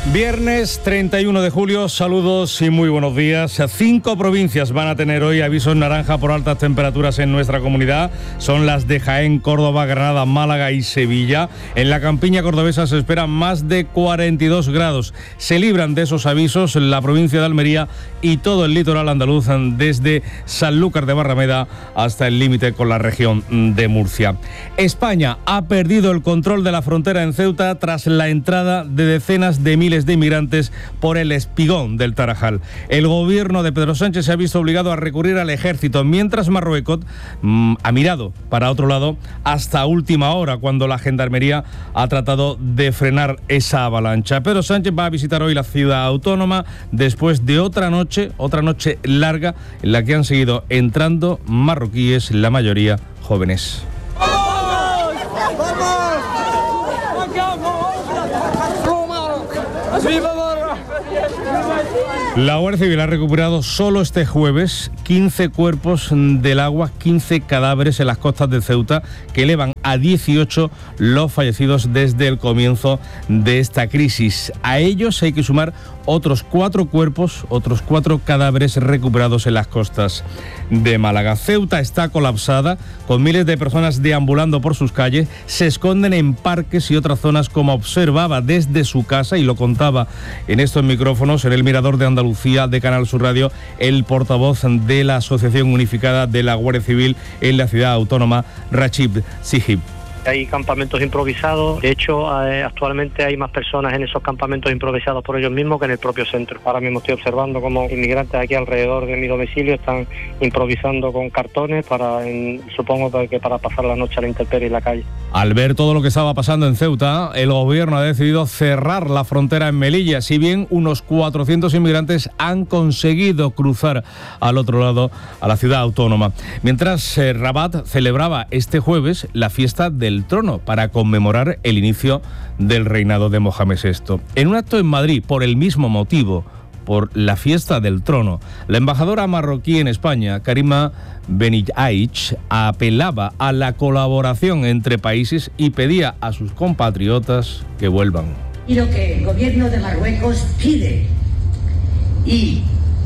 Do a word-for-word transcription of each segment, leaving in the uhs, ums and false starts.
Viernes treinta y uno de julio, saludos y muy buenos días. Cinco provincias van a tener hoy avisos naranja por altas temperaturas en nuestra comunidad. Son las de Jaén, Córdoba, Granada, Málaga y Sevilla. En la campiña cordobesa se esperan más de cuarenta y dos grados. Se libran de esos avisos la provincia de Almería y todo el litoral andaluz, desde Sanlúcar de Barrameda hasta el límite con la región de Murcia. España ha perdido el control de la frontera en Ceuta tras la entrada de decenas de miles de inmigrantes por el espigón del Tarajal. El gobierno de Pedro Sánchez se ha visto obligado a recurrir al ejército, mientras Marruecos mmm, ha mirado para otro lado hasta última hora, cuando la gendarmería ha tratado de frenar esa avalancha. Pedro Sánchez va a visitar hoy la ciudad autónoma después de otra noche, otra noche larga en la que han seguido entrando marroquíes, la mayoría jóvenes. La Guardia Civil ha recuperado solo este jueves quince cuerpos del agua, quince cadáveres en las costas de Ceuta, que elevan a dieciocho los fallecidos desde el comienzo de esta crisis. A ellos hay que sumar otros cuatro cuerpos, otros cuatro cadáveres recuperados en las costas de Málaga. Ceuta está colapsada, con miles de personas deambulando por sus calles, se esconden en parques y otras zonas, como observaba desde su casa y lo contaba en estos micrófonos, en el Mirador de Andalucía de Canal Sur Radio, el portavoz de la Asociación Unificada de la Guardia Civil en la ciudad autónoma, Rachid Sihib. Hay campamentos improvisados, de hecho eh, actualmente hay más personas en esos campamentos improvisados por ellos mismos que en el propio centro. Ahora mismo estoy observando cómo inmigrantes aquí alrededor de mi domicilio están improvisando con cartones para, en, supongo que para pasar la noche a la intemperie en la calle. Al ver todo lo que estaba pasando en Ceuta, el gobierno ha decidido cerrar la frontera en Melilla, si bien unos cuatrocientos inmigrantes han conseguido cruzar al otro lado, a la ciudad autónoma. Mientras eh, Rabat celebraba este jueves la fiesta de el trono para conmemorar el inicio del reinado de Mohamed sexto. En un acto en Madrid, por el mismo motivo, por la fiesta del trono, la embajadora marroquí en España, Karima Beniaich, apelaba a la colaboración entre países y pedía a sus compatriotas que vuelvan. Y lo que el gobierno de Marruecos pide y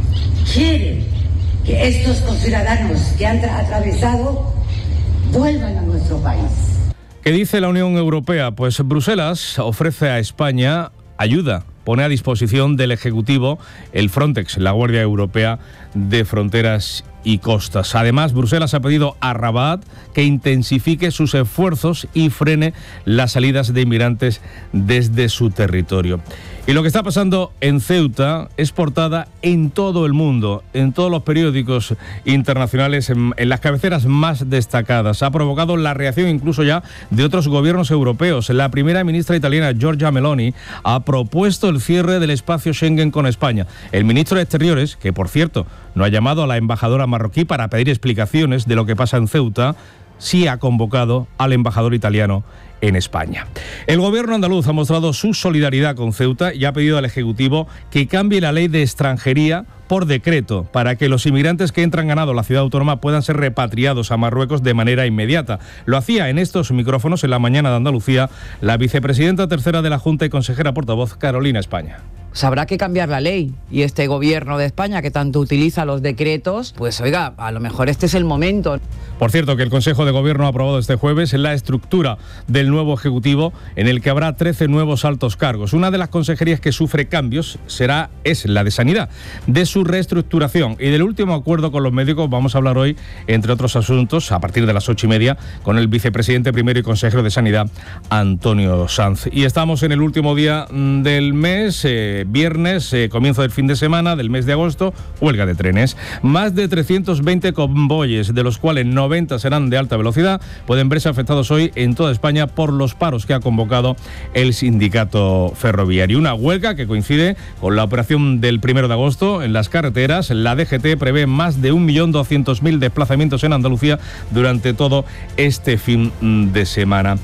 quiere que estos conciudadanos que han atravesado vuelvan a nuestro país. ¿Qué dice la Unión Europea? Pues Bruselas ofrece a España ayuda, pone a disposición del Ejecutivo el Frontex, la Guardia Europea de Fronteras y Costas. Además, Bruselas ha pedido a Rabat que intensifique sus esfuerzos y frene las salidas de inmigrantes desde su territorio. Y lo que está pasando en Ceuta es portada en todo el mundo, en todos los periódicos internacionales, en, en las cabeceras más destacadas. Ha provocado la reacción incluso ya de otros gobiernos europeos. La primera ministra italiana, Giorgia Meloni, ha propuesto el cierre del espacio Schengen con España. El ministro de Exteriores, que por cierto no ha llamado a la embajadora marroquí para pedir explicaciones de lo que pasa en Ceuta, sí ha convocado al embajador italiano en España. El gobierno andaluz ha mostrado su solidaridad con Ceuta y ha pedido al Ejecutivo que cambie la ley de extranjería por decreto para que los inmigrantes que entran ganado la ciudad autónoma puedan ser repatriados a Marruecos de manera inmediata. Lo hacía en estos micrófonos en la mañana de Andalucía la vicepresidenta tercera de la Junta y consejera portavoz, Carolina España. Pues habrá que cambiar la ley, y este gobierno de España, que tanto utiliza los decretos, pues oiga, a lo mejor este es el momento. Por cierto, que el Consejo de Gobierno ha aprobado este jueves la estructura del nuevo Ejecutivo, en el que habrá trece nuevos altos cargos. Una de las consejerías que sufre cambios será es la de Sanidad. De su reestructuración y del último acuerdo con los médicos vamos a hablar hoy, entre otros asuntos, a partir de las ocho y media, con el vicepresidente primero y consejero de Sanidad, Antonio Sanz. Y estamos en el último día del mes, eh, viernes, eh, comienzo del fin de semana del mes de agosto, huelga de trenes. Más de trescientos veinte convoyes, de los cuales noventa serán de alta velocidad, pueden verse afectados hoy en toda España por los paros que ha convocado el sindicato ferroviario. Una huelga que coincide con la operación del primero de agosto en las carreteras. La D G T prevé más de un millón doscientos mil desplazamientos en Andalucía durante todo este fin de semana.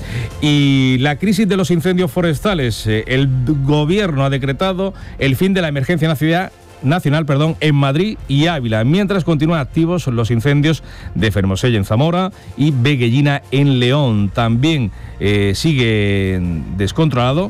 Y la crisis de los incendios forestales. El gobierno ha decretado el fin de la emergencia nacional nacional, perdón, en Madrid y Ávila, mientras continúan activos los incendios de Fermoselle en Zamora y Beguellina en León. También eh, sigue descontrolado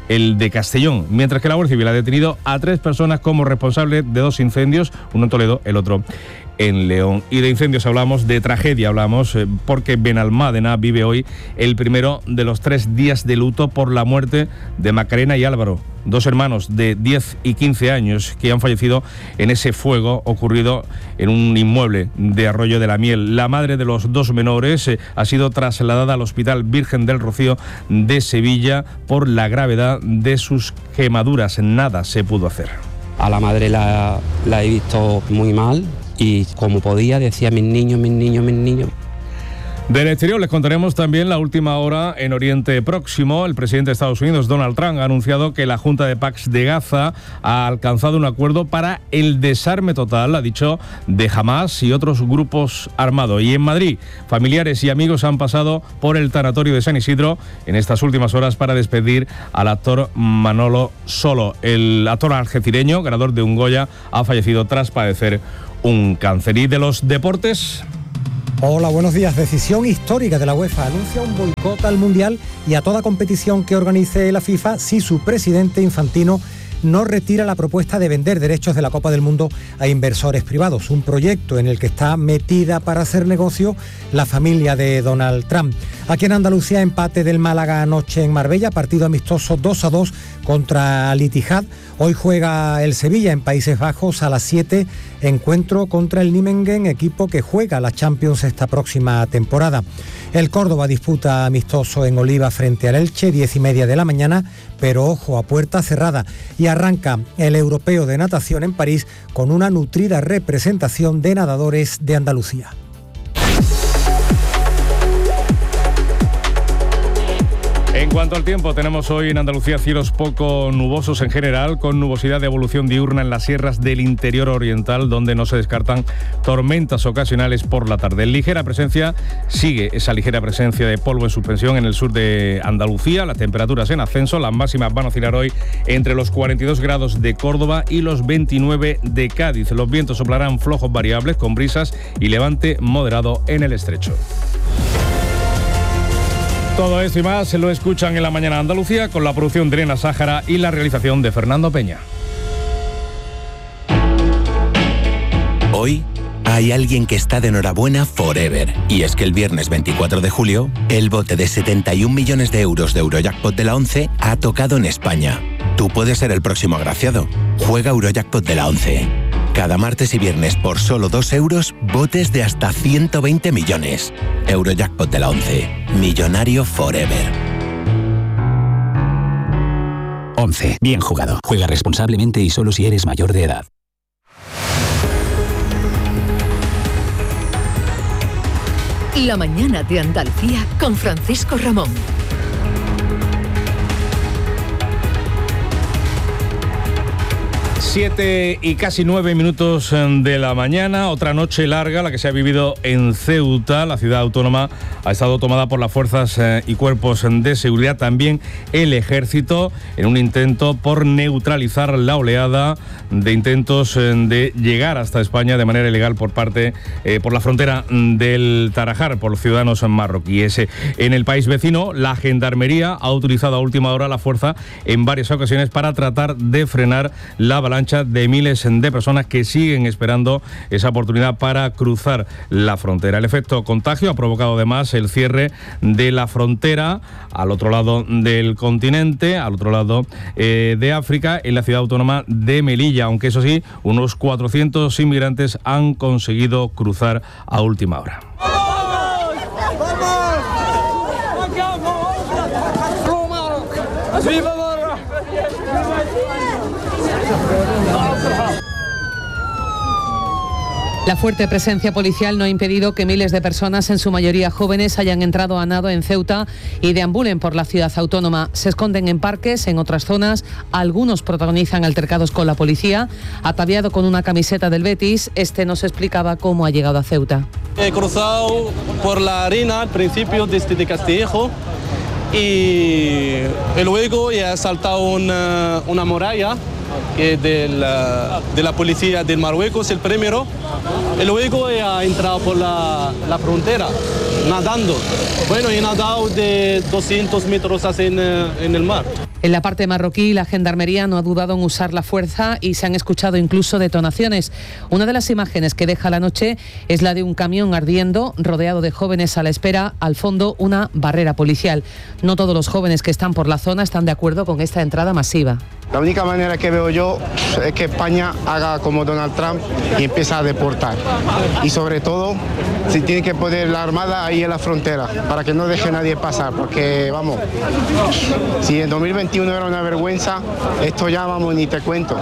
el de Castellón, mientras que la Guardia Civil ha detenido a tres personas como responsables de dos incendios, uno en Toledo, el otro en León. Y de incendios hablamos, de tragedia hablamos, eh, porque Benalmádena vive hoy el primero de los tres días de luto por la muerte de Macarena y Álvaro, dos hermanos de diez y quince años que han fallecido en ese fuego ocurrido en un inmueble de Arroyo de la Miel. La madre de los dos menores eh, ha sido trasladada al Hospital Virgen del Rocío de Sevilla por la gravedad de sus quemaduras. Nada se pudo hacer. A la madre la, la he visto muy mal y como podía decía mis niños, mis niños, mis niños. Del exterior les contaremos también la última hora en Oriente Próximo. El presidente de Estados Unidos, Donald Trump, ha anunciado que la Junta de Pax de Gaza ha alcanzado un acuerdo para el desarme total, ha dicho, de Hamas y otros grupos armados. Y en Madrid, familiares y amigos han pasado por el tanatorio de San Isidro en estas últimas horas para despedir al actor Manolo Solo. El actor algecireño, ganador de un Goya, ha fallecido tras padecer un cáncer. Y de los deportes... Hola, buenos días. Decisión histórica de la UEFA. Anuncia un boicot al Mundial y a toda competición que organice la FIFA si su presidente Infantino no retira la propuesta de vender derechos de la Copa del Mundo a inversores privados, un proyecto en el que está metida para hacer negocio la familia de Donald Trump. Aquí en Andalucía, empate del Málaga anoche en Marbella, partido amistoso dos a dos contra Al Ittihad. Hoy juega el Sevilla en Países Bajos a las siete, encuentro contra el Nijmegen, equipo que juega la Champions esta próxima temporada. El Córdoba disputa amistoso en Oliva frente al Elche, diez y media de la mañana, pero ojo, a puerta cerrada. Y arranca el Europeo de Natación en París con una nutrida representación de nadadores de Andalucía. En cuanto al tiempo, tenemos hoy en Andalucía cielos poco nubosos en general, con nubosidad de evolución diurna en las sierras del interior oriental, donde no se descartan tormentas ocasionales por la tarde. Ligera presencia, sigue esa ligera presencia de polvo en suspensión en el sur de Andalucía, las temperaturas en ascenso, las máximas van a oscilar hoy entre los cuarenta y dos grados de Córdoba y los veintinueve de Cádiz. Los vientos soplarán flojos variables con brisas y levante moderado en el estrecho. Todo esto y más se lo escuchan en La Mañana Andalucía con la producción de Elena Sáhara y la realización de Fernando Peña. Hoy hay alguien que está de enhorabuena forever. Y es que el viernes veinticuatro de julio, el bote de setenta y un millones de euros de Eurojackpot de la ONCE ha tocado en España. Tú puedes ser el próximo agraciado. Juega Eurojackpot de la ONCE. Cada martes y viernes por solo dos euros, botes de hasta ciento veinte millones. Eurojackpot de la ONCE. Millonario forever. ONCE. Bien jugado. Juega responsablemente y solo si eres mayor de edad. La Mañana de Andalucía con Francisco Ramón. Siete y casi nueve minutos de la mañana, otra noche larga, la que se ha vivido en Ceuta. La ciudad autónoma ha estado tomada por las fuerzas y cuerpos de seguridad, también el ejército, en un intento por neutralizar la oleada de intentos de llegar hasta España de manera ilegal por parte, eh, por la frontera del Tarajal, por los ciudadanos marroquíes. En el país vecino, la Gendarmería ha utilizado a última hora la fuerza en varias ocasiones para tratar de frenar la avalancha de miles de personas que siguen esperando esa oportunidad para cruzar la frontera. El efecto contagio ha provocado además el cierre de la frontera al otro lado del continente, al otro lado eh, de África, en la ciudad autónoma de Melilla, aunque eso sí, unos cuatrocientos inmigrantes han conseguido cruzar a última hora. La fuerte presencia policial no ha impedido que miles de personas, en su mayoría jóvenes, hayan entrado a nado en Ceuta y deambulen por la ciudad autónoma. Se esconden en parques, en otras zonas. Algunos protagonizan altercados con la policía. Ataviado con una camiseta del Betis, este nos explicaba cómo ha llegado a Ceuta. He cruzado por la arena al principio desde Castillejo y luego he saltado una, una muralla que de la, de la policía del Marruecos, el primero, y luego he entrado por la, la frontera, nadando. Bueno, he nadado de doscientos metros en, en el mar. En la parte marroquí, la gendarmería no ha dudado en usar la fuerza y se han escuchado incluso detonaciones. Una de las imágenes que deja la noche es la de un camión ardiendo, rodeado de jóvenes a la espera, al fondo una barrera policial. No todos los jóvenes que están por la zona están de acuerdo con esta entrada masiva. La única manera que veo yo es que España haga como Donald Trump y empiece a deportar. Y sobre todo, si tiene que poner la armada ahí en la frontera, para que no deje a nadie pasar, porque vamos, si en dos mil veintiuno era una vergüenza, esto ya vamos, ni te cuento.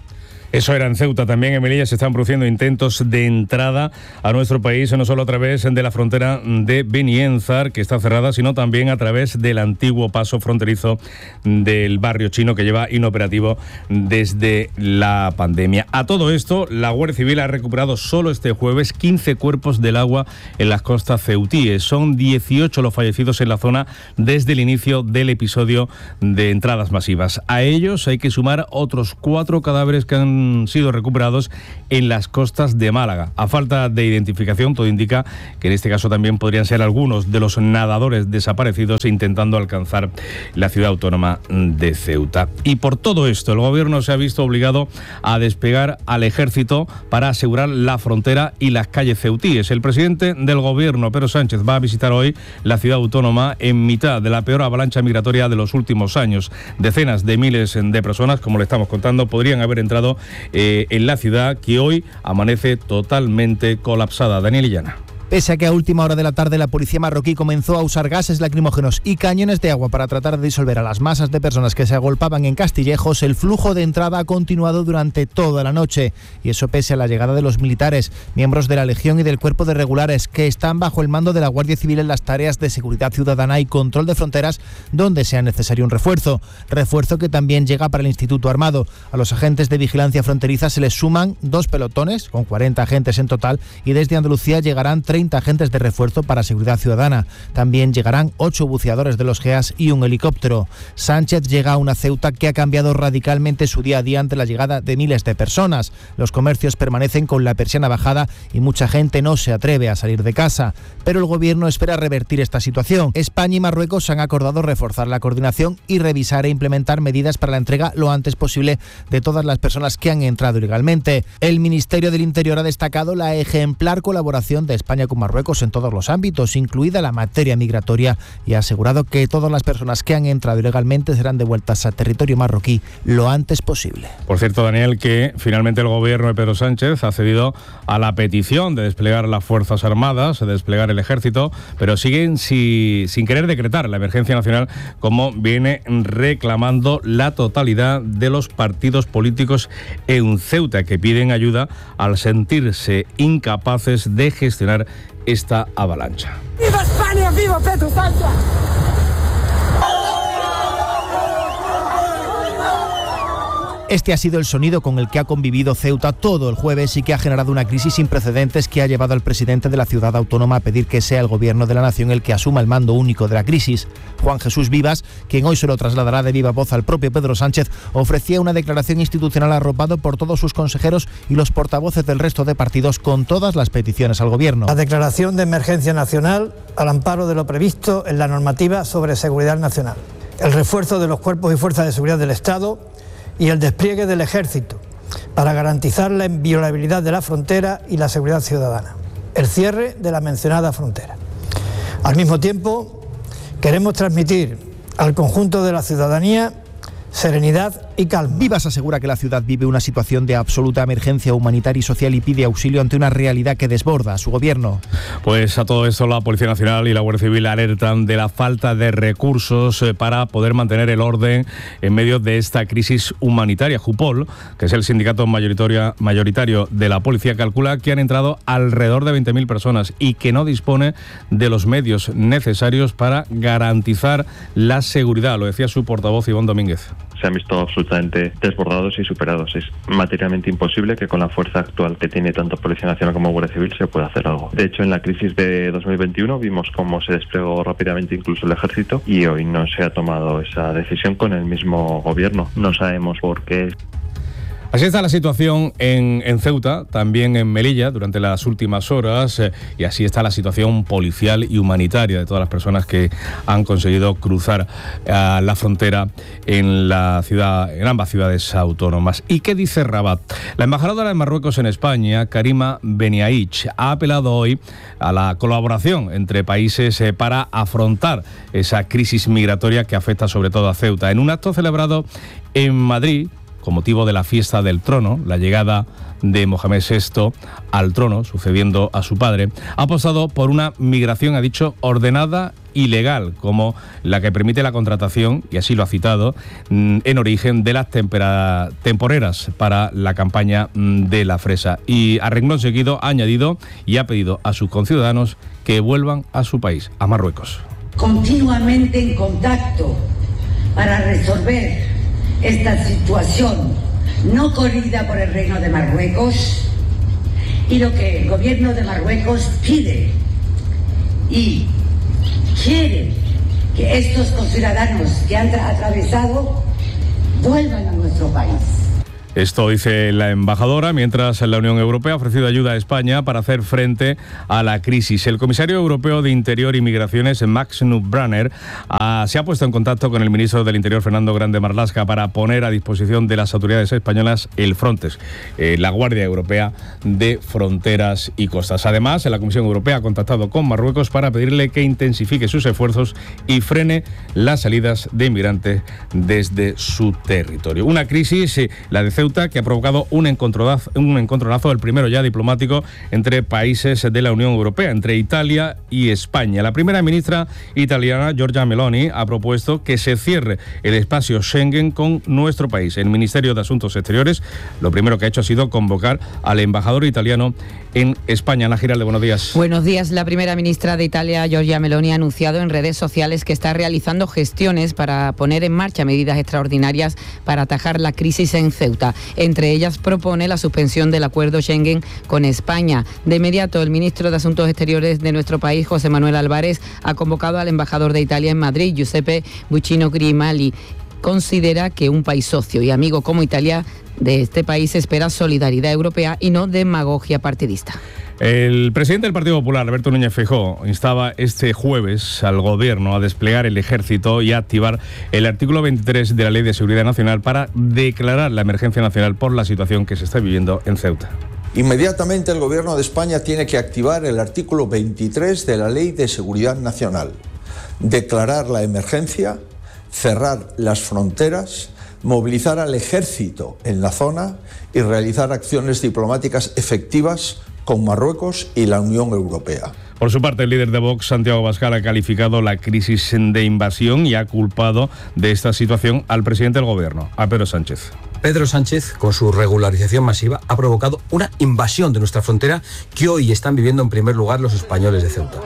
Eso era en Ceuta. También en Melilla se están produciendo intentos de entrada a nuestro país, no solo a través de la frontera de Benienzar, que está cerrada, sino también a través del antiguo paso fronterizo del barrio chino, que lleva inoperativo desde la pandemia. A todo esto, la Guardia Civil ha recuperado solo este jueves quince cuerpos del agua en las costas ceutíes. Son dieciocho los fallecidos en la zona desde el inicio del episodio de entradas masivas. A ellos hay que sumar otros cuatro cadáveres que han sido recuperados en las costas de Málaga. A falta de identificación, todo indica que en este caso también podrían ser algunos de los nadadores desaparecidos intentando alcanzar la ciudad autónoma de Ceuta. Y por todo esto, el gobierno se ha visto obligado a desplegar al ejército para asegurar la frontera y las calles ceutíes. El presidente del gobierno, Pedro Sánchez, va a visitar hoy la ciudad autónoma en mitad de la peor avalancha migratoria de los últimos años. Decenas de miles de personas, como le estamos contando, podrían haber entrado Eh, en la ciudad, que hoy amanece totalmente colapsada. Daniel Illana. Pese a que a última hora de la tarde la policía marroquí comenzó a usar gases lacrimógenos y cañones de agua para tratar de disolver a las masas de personas que se agolpaban en Castillejos, el flujo de entrada ha continuado durante toda la noche. Y eso pese a la llegada de los militares, miembros de la Legión y del Cuerpo de Regulares, que están bajo el mando de la Guardia Civil en las tareas de seguridad ciudadana y control de fronteras, donde sea necesario un refuerzo. Refuerzo que también llega para el Instituto Armado. A los agentes de vigilancia fronteriza se les suman dos pelotones, con cuarenta agentes en total, y desde Andalucía llegarán treinta agentes de refuerzo para seguridad ciudadana. También llegarán ocho buceadores de los G E A S y un helicóptero. Sánchez llega a una Ceuta que ha cambiado radicalmente su día a día ante la llegada de miles de personas. Los comercios permanecen con la persiana bajada y mucha gente no se atreve a salir de casa. Pero el gobierno espera revertir esta situación. España y Marruecos han acordado reforzar la coordinación y revisar e implementar medidas para la entrega lo antes posible de todas las personas que han entrado ilegalmente. El Ministerio del Interior ha destacado la ejemplar colaboración de España con Marruecos en todos los ámbitos, incluida la materia migratoria, y ha asegurado que todas las personas que han entrado ilegalmente serán devueltas a territorio marroquí lo antes posible. Por cierto, Daniel, que finalmente el gobierno de Pedro Sánchez ha cedido a la petición de desplegar las Fuerzas Armadas, de desplegar el ejército, pero siguen si, sin querer decretar la emergencia nacional, como viene reclamando la totalidad de los partidos políticos en Ceuta, que piden ayuda al sentirse incapaces de gestionar esta avalancha. ¡Viva España! ¡Viva Pedro Sánchez! Este ha sido el sonido con el que ha convivido Ceuta todo el jueves y que ha generado una crisis sin precedentes que ha llevado al presidente de la ciudad autónoma a pedir que sea el gobierno de la nación el que asuma el mando único de la crisis. Juan Jesús Vivas, quien hoy se lo trasladará de viva voz al propio Pedro Sánchez, ofrecía una declaración institucional arropado por todos sus consejeros y los portavoces del resto de partidos con todas las peticiones al gobierno. La declaración de emergencia nacional al amparo de lo previsto en la normativa sobre seguridad nacional, el refuerzo de los cuerpos y fuerzas de seguridad del Estado y el despliegue del ejército para garantizar la inviolabilidad de la frontera y la seguridad ciudadana, el cierre de la mencionada frontera. Al mismo tiempo, queremos transmitir al conjunto de la ciudadanía serenidad y calma. Vivas asegura que la ciudad vive una situación de absoluta emergencia humanitaria y social y pide auxilio ante una realidad que desborda a su gobierno. Pues a todo esto la Policía Nacional y la Guardia Civil alertan de la falta de recursos para poder mantener el orden en medio de esta crisis humanitaria. Jupol, que es el sindicato mayoritario, mayoritario de la policía, calcula que han entrado alrededor de veinte mil personas y que no dispone de los medios necesarios para garantizar la seguridad. Lo decía su portavoz Iván Domínguez. Se han visto absolutamente desbordados y superados. Es materialmente imposible que con la fuerza actual que tiene tanto Policía Nacional como Guardia Civil se pueda hacer algo. De hecho, en la crisis de dos mil veintiuno vimos cómo se desplegó rápidamente incluso el ejército y hoy no se ha tomado esa decisión con el mismo gobierno. No sabemos por qué. Así está la situación en, en Ceuta, también en Melilla durante las últimas horas, eh, y así está la situación policial y humanitaria de todas las personas que han conseguido cruzar eh, la frontera en la ciudad, en ambas ciudades autónomas. ¿Y qué dice Rabat? La embajadora de Marruecos en España, Karima Beniaich, ha apelado hoy a la colaboración entre países eh, para afrontar esa crisis migratoria que afecta sobre todo a Ceuta. En un acto celebrado en Madrid, con motivo de la fiesta del trono, la llegada de Mohamed sexto al trono, sucediendo a su padre, ha apostado por una migración, ha dicho, ordenada y legal, como la que permite la contratación, y así lo ha citado, en origen de las tempera, temporeras para la campaña de la fresa. Y a renglón seguido ha añadido y ha pedido a sus conciudadanos que vuelvan a su país, a Marruecos. Continuamente en contacto para resolver esta situación no corrida por el Reino de Marruecos, y lo que el gobierno de Marruecos pide y quiere que estos conciudadanos que han atravesado vuelvan a nuestro país. Esto dice la embajadora, mientras la Unión Europea ha ofrecido ayuda a España para hacer frente a la crisis. El comisario europeo de Interior y Migraciones, Max Nusbranner, ha, se ha puesto en contacto con el ministro del Interior, Fernando Grande Marlaska, para poner a disposición de las autoridades españolas el Frontex, eh, la Guardia Europea de Fronteras y Costas. Además, la Comisión Europea ha contactado con Marruecos para pedirle que intensifique sus esfuerzos y frene las salidas de inmigrantes desde su territorio. Una crisis, eh, la de Ceuta, que ha provocado un encontronazo, un encontronazo, el primero ya diplomático, entre países de la Unión Europea, entre Italia y España. La primera ministra italiana, Giorgia Meloni, ha propuesto que se cierre el espacio Schengen con nuestro país. El Ministerio de Asuntos Exteriores lo primero que ha hecho ha sido convocar al embajador italiano en España. Ana Giralde, buenos días. Buenos días. La primera ministra de Italia, Giorgia Meloni, ha anunciado en redes sociales que está realizando gestiones para poner en marcha medidas extraordinarias para atajar la crisis en Ceuta. Entre ellas propone la suspensión del acuerdo Schengen con España. De inmediato, el ministro de Asuntos Exteriores de nuestro país, José Manuel Álvarez, ha convocado al embajador de Italia en Madrid, Giuseppe Buccino Grimali. Considera que un país socio y amigo como Italia de este país espera solidaridad europea y no demagogia partidista. El presidente del Partido Popular, Alberto Núñez Feijóo, instaba este jueves al Gobierno a desplegar el ejército y a activar el artículo veintitrés de la Ley de Seguridad Nacional para declarar la emergencia nacional por la situación que se está viviendo en Ceuta. Inmediatamente el Gobierno de España tiene que activar el artículo veintitrés de la Ley de Seguridad Nacional, declarar la emergencia, cerrar las fronteras, movilizar al ejército en la zona y realizar acciones diplomáticas efectivas con Marruecos y la Unión Europea. Por su parte, el líder de Vox, Santiago Abascal, ha calificado la crisis de invasión y ha culpado de esta situación al presidente del Gobierno, a Pedro Sánchez. Pedro Sánchez, con su regularización masiva, ha provocado una invasión de nuestra frontera que hoy están viviendo en primer lugar los españoles de Ceuta.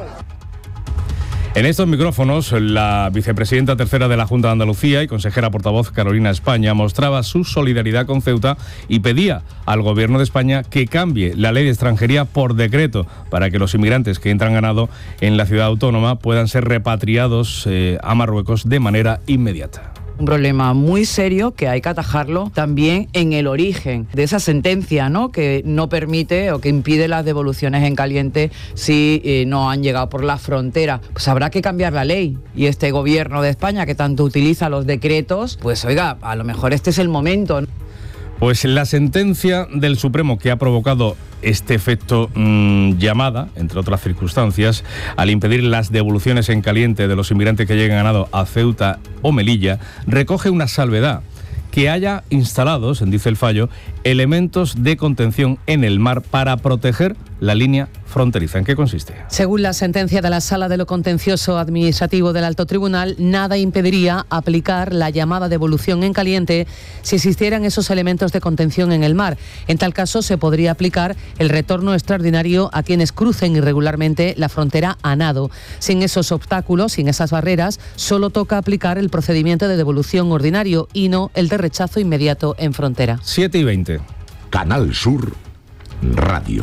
En estos micrófonos, la vicepresidenta tercera de la Junta de Andalucía y consejera portavoz Carolina España mostraba su solidaridad con Ceuta y pedía al Gobierno de España que cambie la ley de extranjería por decreto para que los inmigrantes que entran ganado en la ciudad autónoma puedan ser repatriados eh, a Marruecos de manera inmediata. Un problema muy serio que hay que atajarlo también en el origen de esa sentencia, ¿no?, que no permite o que impide las devoluciones en caliente si eh, no han llegado por la frontera. Pues habrá que cambiar la ley, y este Gobierno de España, que tanto utiliza los decretos, pues oiga, a lo mejor este es el momento, ¿no? Pues la sentencia del Supremo que ha provocado este efecto mmm, llamada, entre otras circunstancias, al impedir las devoluciones en caliente de los inmigrantes que lleguen ganado a Ceuta o Melilla, recoge una salvedad: que haya instalados, dice el fallo, elementos de contención en el mar para proteger la línea fronteriza. ¿En qué consiste? Según la sentencia de la Sala de lo Contencioso Administrativo del Alto Tribunal, nada impediría aplicar la llamada devolución en caliente si existieran esos elementos de contención en el mar. En tal caso, se podría aplicar el retorno extraordinario a quienes crucen irregularmente la frontera a nado. Sin esos obstáculos, sin esas barreras, solo toca aplicar el procedimiento de devolución ordinario y no el de rechazo inmediato en frontera. siete y veinte. Canal Sur Radio.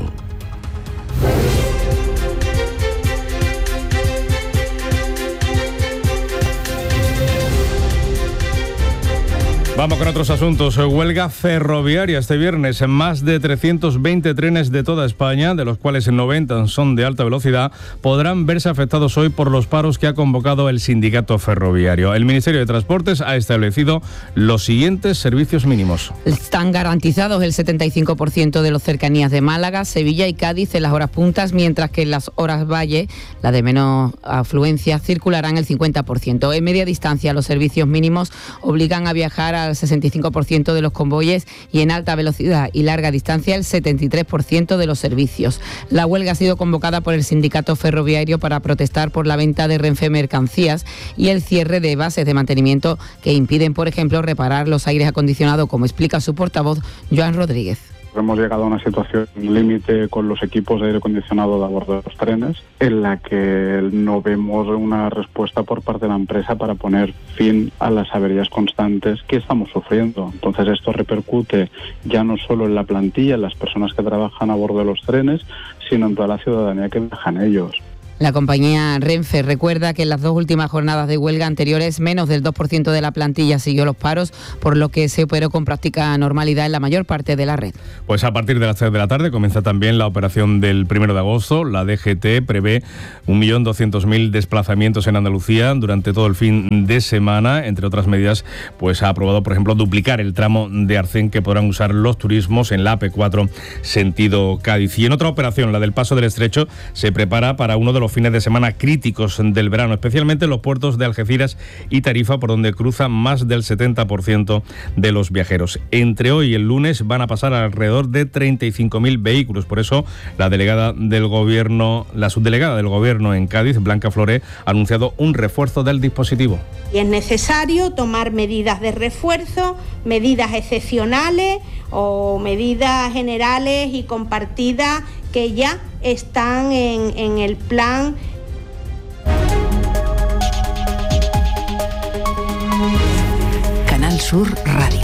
Vamos con otros asuntos. Huelga ferroviaria este viernes. En más de trescientos veinte trenes de toda España, de los cuales noventa son de alta velocidad, podrán verse afectados hoy por los paros que ha convocado el sindicato ferroviario. El Ministerio de Transportes ha establecido los siguientes servicios mínimos. Están garantizados el setenta y cinco por ciento de las cercanías de Málaga, Sevilla y Cádiz en las horas puntas, mientras que en las horas valle, la de menos afluencia, circularán el cincuenta por ciento. En media distancia, los servicios mínimos obligan a viajar a al sesenta y cinco por ciento de los convoyes y en alta velocidad y larga distancia el setenta y tres por ciento de los servicios. La huelga ha sido convocada por el sindicato ferroviario para protestar por la venta de Renfe Mercancías y el cierre de bases de mantenimiento que impiden, por ejemplo, reparar los aires acondicionados, como explica su portavoz, Joan Rodríguez. Hemos llegado a una situación límite con los equipos de aire acondicionado de a bordo de los trenes, en la que no vemos una respuesta por parte de la empresa para poner fin a las averías constantes que estamos sufriendo. Entonces esto repercute ya no solo en la plantilla, en las personas que trabajan a bordo de los trenes, sino en toda la ciudadanía que viajan ellos. La compañía Renfe recuerda que en las dos últimas jornadas de huelga anteriores menos del dos por ciento de la plantilla siguió los paros, por lo que se operó con práctica normalidad en la mayor parte de la red. Pues a partir de las tres de la tarde comienza también la operación del primero de agosto. La D G T prevé un millón doscientos mil desplazamientos en Andalucía durante todo el fin de semana. Entre otras medidas, pues ha aprobado, por ejemplo, duplicar el tramo de Arcén que podrán usar los turismos en la A P cuatro sentido Cádiz. Y en otra operación, la del Paso del Estrecho, se prepara para uno de los los fines de semana críticos del verano, especialmente en los puertos de Algeciras y Tarifa, por donde cruzan más del setenta por ciento de los viajeros. Entre hoy y el lunes van a pasar alrededor de treinta y cinco mil vehículos. Por eso, la delegada del Gobierno, la subdelegada del Gobierno en Cádiz, Blanca Floré, ha anunciado un refuerzo del dispositivo. Y es necesario tomar medidas de refuerzo, medidas excepcionales o medidas generales y compartidas que ya están en, en el plan. Canal Sur Radio.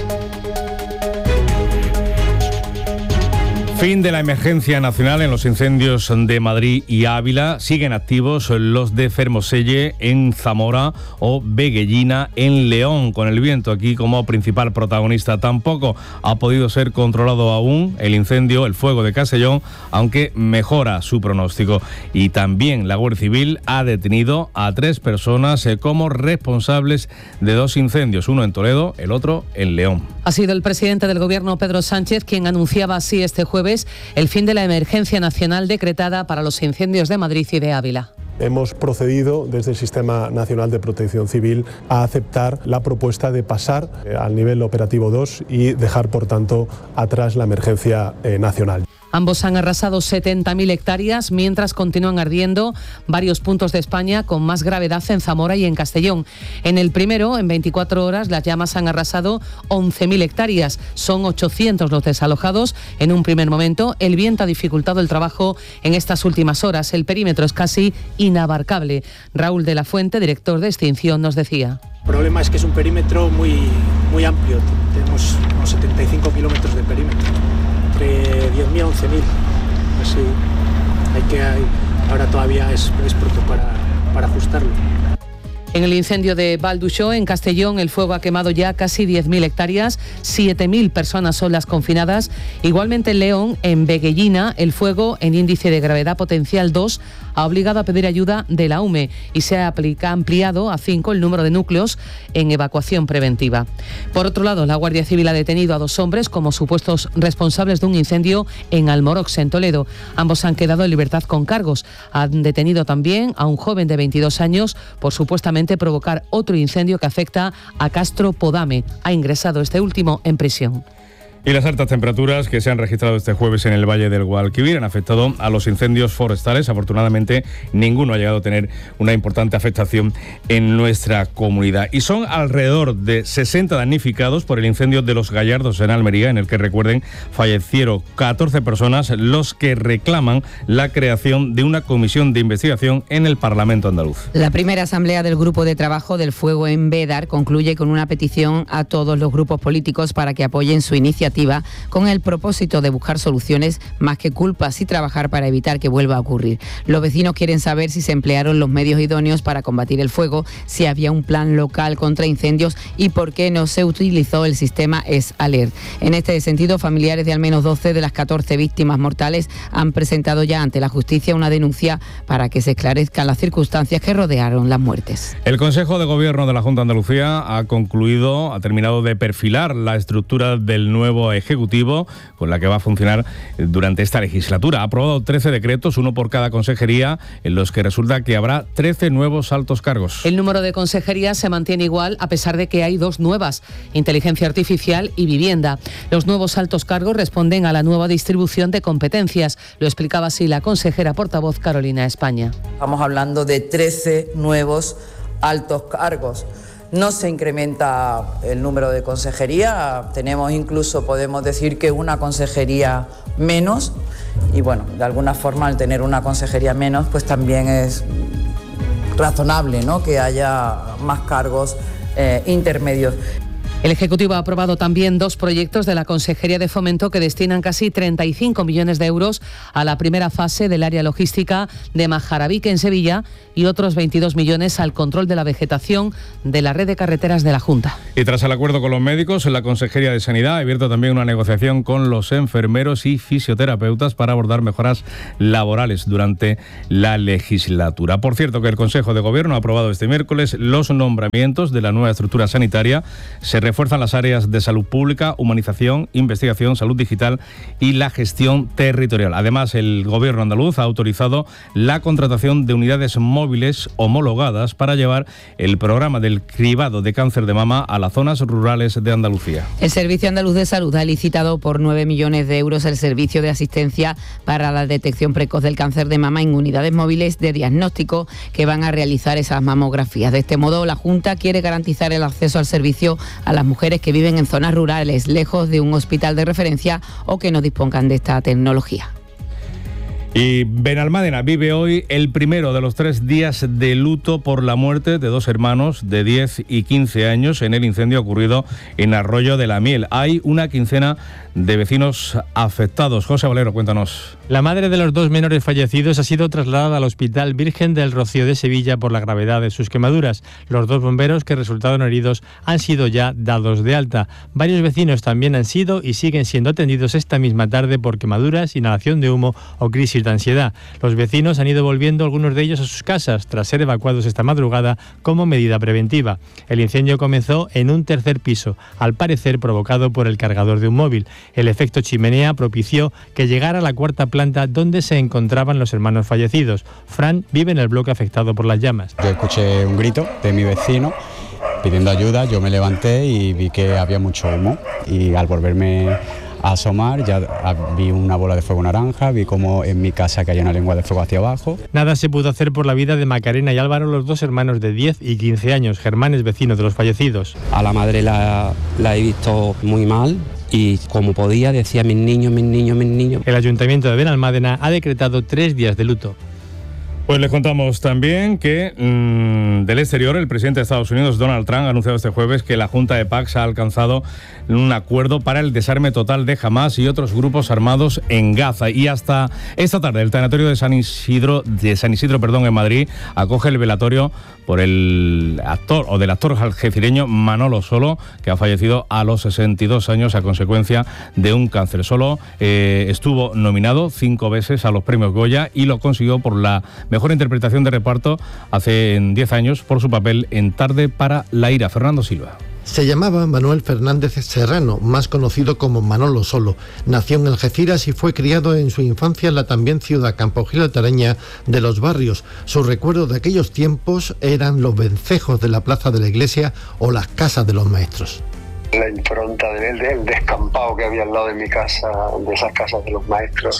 Fin de la emergencia nacional en los incendios de Madrid y Ávila. Siguen activos los de Fermoselle en Zamora o Veguellina en León, con el viento aquí como principal protagonista. Tampoco ha podido ser controlado aún el incendio, el fuego de Castellón, aunque mejora su pronóstico. Y también la Guardia Civil ha detenido a tres personas como responsables de dos incendios, uno en Toledo, el otro en León. Ha sido el presidente del Gobierno, Pedro Sánchez, quien anunciaba así este jueves el fin de la emergencia nacional decretada para los incendios de Madrid y de Ávila. Hemos procedido desde el Sistema Nacional de Protección Civil a aceptar la propuesta de pasar al nivel operativo dos y dejar, por tanto, atrás la emergencia eh, nacional. Ambos han arrasado setenta mil hectáreas, mientras continúan ardiendo varios puntos de España con más gravedad en Zamora y en Castellón. En el primero, en veinticuatro horas, las llamas han arrasado once mil hectáreas. Son ochocientos los desalojados. En un primer momento, el viento ha dificultado el trabajo en estas últimas horas. El perímetro es casi inabarcable. Raúl de la Fuente, director de extinción, nos decía. El problema es que es un perímetro muy, muy amplio. Tenemos unos setenta y cinco kilómetros de perímetro. Entre diez mil a once mil, así hay que hay, ahora todavía es, es pronto para, para ajustarlo. En el incendio de Valduxó, en Castellón, el fuego ha quemado ya casi diez mil hectáreas, siete mil personas son las confinadas. Igualmente en León, en Veguellina, el fuego en índice de gravedad potencial dos ha obligado a pedir ayuda de la U M E y se ha ampliado a cinco el número de núcleos en evacuación preventiva. Por otro lado, la Guardia Civil ha detenido a dos hombres como supuestos responsables de un incendio en Almorox, en Toledo. Ambos han quedado en libertad con cargos. Han detenido también a un joven de veintidós años por supuestamente provocar otro incendio que afecta a Castro Podame. Ha ingresado este último en prisión. Y las altas temperaturas que se han registrado este jueves en el Valle del Guadalquivir han afectado a los incendios forestales. Afortunadamente, ninguno ha llegado a tener una importante afectación en nuestra comunidad. Y son alrededor de sesenta damnificados por el incendio de Los Gallardos en Almería, en el que, recuerden, fallecieron catorce personas, los que reclaman la creación de una comisión de investigación en el Parlamento andaluz. La primera asamblea del Grupo de Trabajo del Fuego en Bédar concluye con una petición a todos los grupos políticos para que apoyen su iniciativa alternativa con el propósito de buscar soluciones más que culpas y trabajar para evitar que vuelva a ocurrir. Los vecinos quieren saber si se emplearon los medios idóneos para combatir el fuego, si había un plan local contra incendios y por qué no se utilizó el sistema S-Alert. En este sentido, familiares de al menos doce de las catorce víctimas mortales han presentado ya ante la justicia una denuncia para que se esclarezcan las circunstancias que rodearon las muertes. El Consejo de Gobierno de la Junta de Andalucía ha concluido, ha terminado de perfilar la estructura del nuevo Ejecutivo con la que va a funcionar durante esta legislatura. Ha aprobado trece decretos, uno por cada consejería, en los que resulta que habrá trece nuevos altos cargos. El número de consejerías se mantiene igual a pesar de que hay dos nuevas, inteligencia artificial y vivienda. Los nuevos altos cargos responden a la nueva distribución de competencias. Lo explicaba así la consejera portavoz Carolina España. Estamos hablando de trece nuevos altos cargos. No se incrementa el número de consejería, tenemos incluso, podemos decir que una consejería menos y bueno, de alguna forma al tener una consejería menos pues también es razonable, ¿no?, que haya más cargos eh, intermedios. El Ejecutivo ha aprobado también dos proyectos de la Consejería de Fomento que destinan casi treinta y cinco millones de euros a la primera fase del área logística de Majarabique en Sevilla y otros veintidós millones al control de la vegetación de la red de carreteras de la Junta. Y tras el acuerdo con los médicos, la Consejería de Sanidad ha abierto también una negociación con los enfermeros y fisioterapeutas para abordar mejoras laborales durante la legislatura. Por cierto, que el Consejo de Gobierno ha aprobado este miércoles los nombramientos de la nueva estructura sanitaria. Se refuerzan las áreas de salud pública, humanización, investigación, salud digital y la gestión territorial. Además, el Gobierno andaluz ha autorizado la contratación de unidades móviles homologadas para llevar el programa del cribado de cáncer de mama a las zonas rurales de Andalucía. El Servicio Andaluz de Salud ha licitado por nueve millones de euros el servicio de asistencia para la detección precoz del cáncer de mama en unidades móviles de diagnóstico que van a realizar esas mamografías. De este modo, la Junta quiere garantizar el acceso al servicio a las mujeres que viven en zonas rurales, lejos de un hospital de referencia o que no dispongan de esta tecnología. Y Benalmádena vive hoy el primero de los tres días de luto por la muerte de dos hermanos de diez y quince años en el incendio ocurrido en Arroyo de la Miel. Hay una quincena de vecinos afectados. José Valero, cuéntanos. La madre de los dos menores fallecidos ha sido trasladada al Hospital Virgen del Rocío de Sevilla por la gravedad de sus quemaduras. Los dos bomberos que resultaron heridos han sido ya dados de alta. Varios vecinos también han sido y siguen siendo atendidos esta misma tarde por quemaduras, inhalación de humo o crisis de ansiedad. Los vecinos han ido volviendo, algunos de ellos, a sus casas tras ser evacuados esta madrugada como medida preventiva. El incendio comenzó en un tercer piso, al parecer provocado por el cargador de un móvil. El efecto chimenea propició que llegara a la cuarta planta donde se encontraban los hermanos fallecidos. Fran vive en el bloque afectado por las llamas. Yo escuché un grito de mi vecino pidiendo ayuda, yo me levanté y vi que había mucho humo y al volverme a asomar ya vi una bola de fuego naranja, vi como en mi casa caía una lengua de fuego hacia abajo. Nada se pudo hacer por la vida de Macarena y Álvaro, los dos hermanos de diez y quince años, Germán es vecino de los fallecidos. A la madre la, la he visto muy mal y como podía decía mis niños, mis niños, mis niños. El Ayuntamiento de Benalmádena ha decretado tres días de luto. Pues les contamos también que mmm, del exterior el presidente de Estados Unidos, Donald Trump, ha anunciado este jueves que la Junta de Pax ha alcanzado un acuerdo para el desarme total de Hamás y otros grupos armados en Gaza. Y hasta esta tarde el tanatorio de San Isidro, de San Isidro, perdón, en Madrid, acoge el velatorio por el actor o del actor algecireño Manolo Solo, que ha fallecido a los sesenta y dos años a consecuencia de un cáncer. Solo eh, estuvo nominado cinco veces a los premios Goya y lo consiguió por la mejor interpretación de reparto hace diez años por su papel en Tarde para la ira. Fernando Silva. Se llamaba Manuel Fernández Serrano, más conocido como Manolo Solo. Nació en Algeciras y fue criado en su infancia en la también ciudad campogilotareña de Los Barrios. Sus recuerdos de aquellos tiempos eran los vencejos de la plaza de la iglesia o las casas de los maestros. La impronta del, del descampado que había al lado de mi casa, de esas casas de los maestros,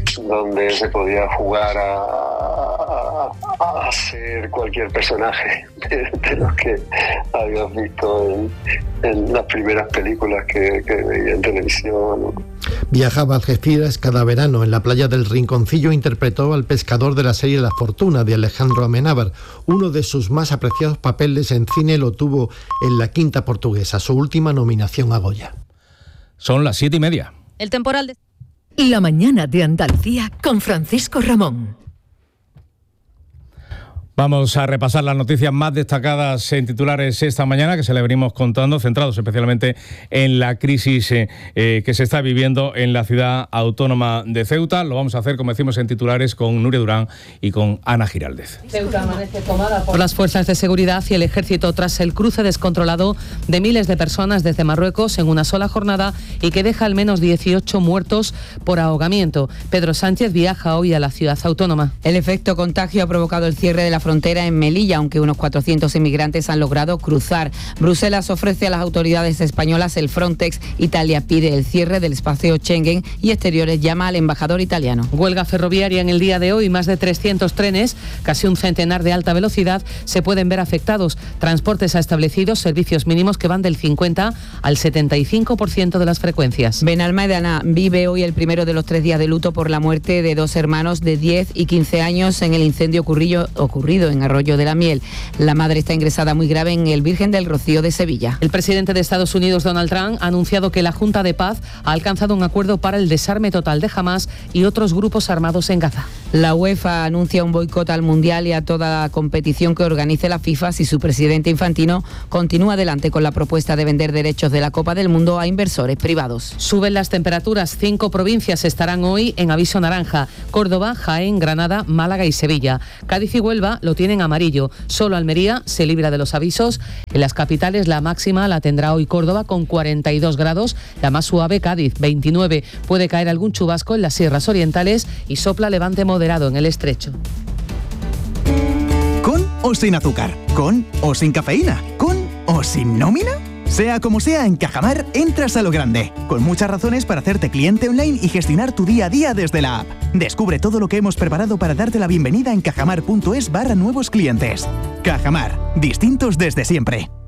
donde se podía jugar a, a, a ser cualquier personaje de, de los que habías visto en, en las primeras películas que, que veía en televisión. Viajaba a Algeciras cada verano. En la playa del Rinconcillo interpretó al pescador de la serie La Fortuna de Alejandro Amenábar. Uno de sus más apreciados papeles en cine lo tuvo en La Quinta Portuguesa, su última nominación a Goya. Son las siete y media. El temporal de... La mañana de Andalucía con Francisco Ramón. Vamos a repasar las noticias más destacadas en titulares esta mañana, que se le venimos contando, centrados especialmente en la crisis eh, eh, que se está viviendo en la ciudad autónoma de Ceuta. Lo vamos a hacer, como decimos, en titulares con Nuria Durán y con Ana Giraldez. Ceuta amanece tomada por las fuerzas de seguridad y el ejército tras el cruce descontrolado de miles de personas desde Marruecos en una sola jornada y que deja al menos dieciocho muertos por ahogamiento. Pedro Sánchez viaja hoy a la ciudad autónoma. El efecto contagio ha provocado el cierre de la frontera en Melilla, aunque unos cuatrocientos inmigrantes han logrado cruzar. Bruselas ofrece a las autoridades españolas el Frontex. Italia pide el cierre del espacio Schengen y Exteriores llama al embajador italiano. Huelga ferroviaria en el día de hoy. Más de trescientos trenes, casi un centenar de alta velocidad, se pueden ver afectados. Transportes ha establecido servicios mínimos que van del cincuenta al setenta y cinco por ciento de las frecuencias. Benalmádena vive hoy el primero de los tres días de luto por la muerte de dos hermanos de diez y quince años en el incendio ocurrido, ocurrido en Arroyo de la Miel. La madre está ingresada muy grave en el Virgen del Rocío de Sevilla. El presidente de Estados Unidos, Donald Trump, ha anunciado que la Junta de Paz ha alcanzado un acuerdo para el desarme total de Hamás y otros grupos armados en Gaza. La UEFA anuncia un boicot al Mundial y a toda competición que organice la FIFA si su presidente Infantino continúa adelante con la propuesta de vender derechos de la Copa del Mundo a inversores privados. Suben las temperaturas. Cinco provincias estarán hoy en aviso naranja: Córdoba, Jaén, Granada, Málaga y Sevilla. Cádiz y Huelva lo tienen amarillo. Solo Almería se libra de los avisos. En las capitales la máxima la tendrá hoy Córdoba con cuarenta y dos grados, la más suave Cádiz veintinueve. Puede caer algún chubasco en las sierras orientales y sopla levante moderado en el estrecho. ¿Con o sin azúcar? ¿Con o sin cafeína? ¿Con o sin nómina? Sea como sea, en Cajamar entras a lo grande, con muchas razones para hacerte cliente online y gestionar tu día a día desde la app. Descubre todo lo que hemos preparado para darte la bienvenida en cajamar punto es barra nuevos clientes. Cajamar, distintos desde siempre.